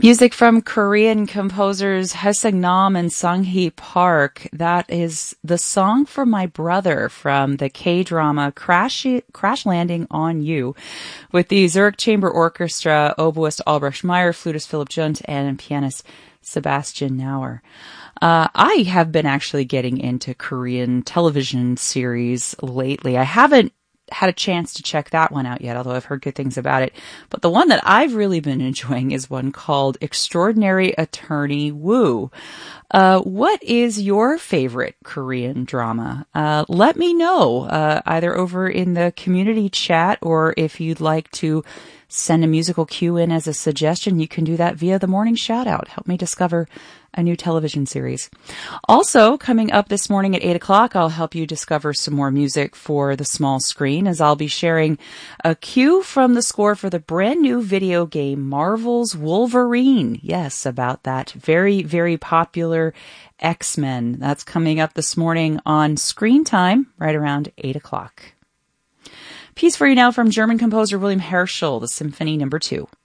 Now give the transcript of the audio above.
Music from Korean composers Haeseong-nam and Sang-hee Park. That is the song for my brother from the K-drama Crash Landing on You, with the Zurich Chamber Orchestra, oboist Albrecht Meyer, flutist Philip Junt, and pianist Sebastian Nauer. I have been actually getting into Korean television series lately. I haven't had a chance to check that one out yet, although I've heard good things about it. But the one that I've really been enjoying is one called Extraordinary Attorney Woo. What is your favorite Korean drama? Let me know, either over in the community chat, or if you'd like to send a musical cue in as a suggestion, you can do that via the morning shout out. Help me discover a new television series. Also, coming up this morning at 8 o'clock, I'll help you discover some more music for the small screen, as I'll be sharing a cue from the score for the brand new video game Marvel's Wolverine. Yes, about that very, very popular X-Men. That's coming up this morning on Screen Time, right around 8 o'clock. Piece for you now from German composer William Herschel, the Symphony No. 2.